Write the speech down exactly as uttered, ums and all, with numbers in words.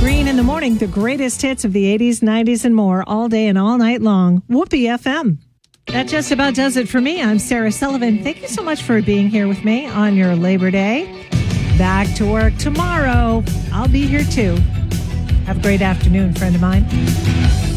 Green in the morning, the greatest hits of the eighties, nineties, and more, all day and all night long. Whoopee F M. That just about does it for me. I'm Sarah Sullivan. Thank you so much for being here with me on your Labor Day. Back to work tomorrow. I'll be here too. Have a great afternoon, friend of mine.